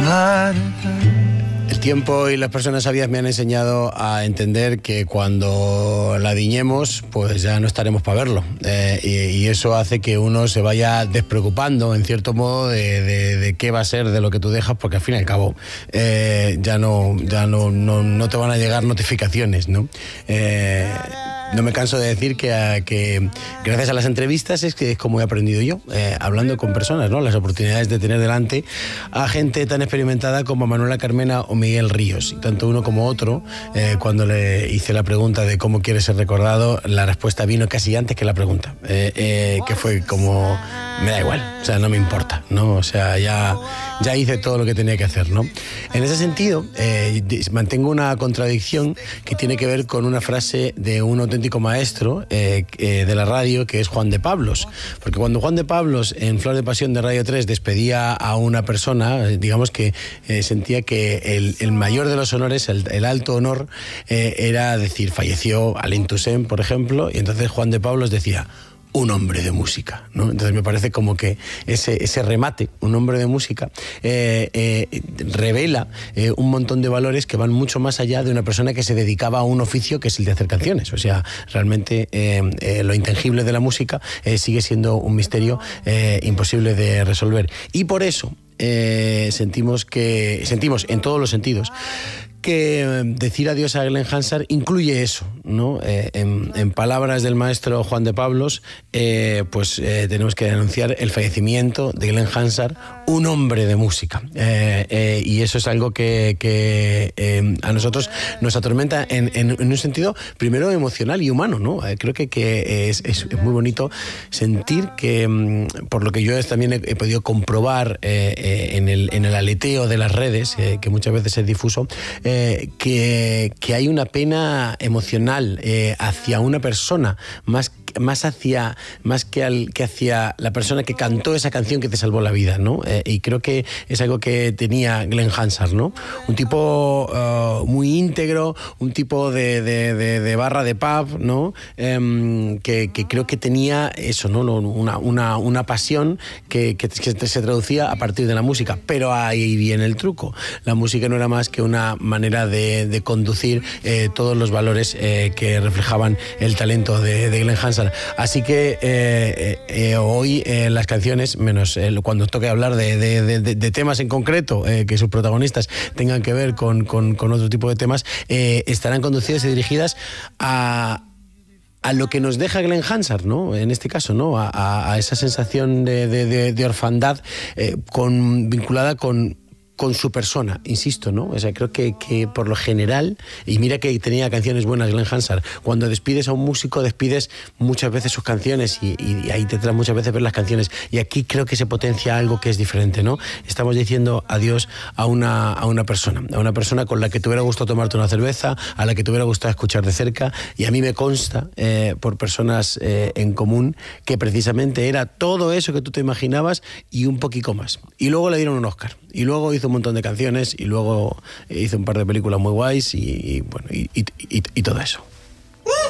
El tiempo y las personas sabias me han enseñado a entender que cuando la diñemos, pues ya no estaremos para verlo. Y eso hace que uno se vaya despreocupando, en cierto modo, de qué va a ser de lo que tú dejas, porque al fin y al cabo ya no te van a llegar notificaciones, ¿no? No me canso de decir que gracias a las entrevistas es como he aprendido yo, hablando con personas, ¿no? Las oportunidades de tener delante a gente tan experimentada como Manuela Carmena o Miguel Ríos. Y tanto uno como otro, cuando le hice la pregunta de cómo quiere ser recordado, la respuesta vino casi antes que la pregunta, que fue como, me da igual, o sea, no me importa, ¿no? O sea, ya hice todo lo que tenía que hacer, ¿no? En ese sentido, mantengo una contradicción que tiene que ver con una frase de un auténtico maestro de la radio, que es Juan de Pablos. Porque cuando Juan de Pablos en Flor de Pasión de Radio 3 despedía a una persona, digamos que sentía que el mayor de los honores, el alto honor, era decir, falleció Alain Toussaint, por ejemplo, y entonces Juan de Pablos decía: un hombre de música, ¿no? Entonces me parece como que ese remate, un hombre de música, revela un montón de valores que van mucho más allá de una persona que se dedicaba a un oficio que es el de hacer canciones. O sea, realmente lo intangible de la música sigue siendo un misterio imposible de resolver. Y por eso sentimos en todos los sentidos que decir adiós a Glenn Hansard incluye eso, ¿no? En palabras del maestro Juan de Pablos, tenemos que denunciar el fallecimiento de Glenn Hansard, un hombre de música. Y eso es algo que a nosotros nos atormenta en un sentido, primero, emocional y humano, ¿no? Creo que es muy bonito sentir que, por lo que yo también he podido comprobar en el aleteo de las redes, que muchas veces es difuso, que hay una pena emocional hacia una persona, más que hacia la persona que cantó esa canción que te salvó la vida, ¿no? Y creo que es algo que tenía Glenn Hansard, ¿no? Un tipo muy íntegro, un tipo de barra de pub, ¿no? Que creo que tenía eso, ¿no? Una pasión que se traducía a partir de la música. Pero ahí viene el truco. La música no era más que una manera de conducir todos los valores que reflejaban el talento de Glenn Hansard. Así que hoy las canciones, menos cuando toque hablar de temas en concreto, que sus protagonistas tengan que ver con otro tipo de temas, estarán conducidas y dirigidas a lo que nos deja Glenn Hansard, ¿no? En este caso, ¿no? A esa sensación de orfandad vinculada con su persona, insisto, ¿no? O sea, creo que por lo general, y mira que tenía canciones buenas Glenn Hansard, cuando despides a un músico, despides muchas veces sus canciones y ahí te trae muchas veces ver las canciones. Y aquí creo que se potencia algo que es diferente, ¿no? Estamos diciendo adiós a una persona con la que te hubiera gustado tomarte una cerveza, a la que te hubiera gustado escuchar de cerca, y a mí me consta, por personas en común, que precisamente era todo eso que tú te imaginabas y un poquito más. Y luego le dieron un Oscar. Y luego hizo un montón de canciones y luego hizo un par de películas muy guays y todo eso.